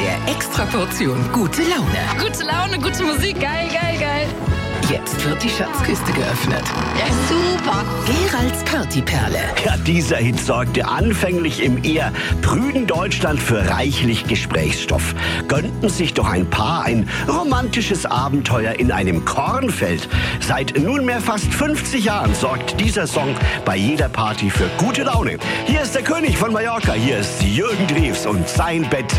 der Extraportion gute Laune. Gute Laune, gute Musik, geil, geil, geil. Jetzt wird die Schatzkiste geöffnet. Ja, super. Geralds Partyperle. Ja, dieser Hit sorgte anfänglich im eher prüden Deutschland für reichlich Gesprächsstoff. Gönnten sich doch ein Paar ein romantisches Abenteuer in einem Kornfeld. Seit nunmehr fast 50 Jahren sorgt dieser Song bei jeder Party für gute Laune. Hier ist der König von Mallorca, hier ist Jürgen Drews und sein Bett